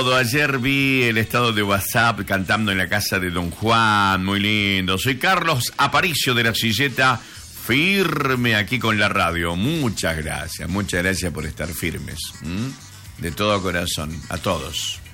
todo. Ayer vi el estado de WhatsApp cantando en la casa de Don Juan, muy lindo. Soy Carlos Aparicio de La Silleta, firme aquí con la radio. Muchas gracias por estar firmes. De todo corazón, a todos.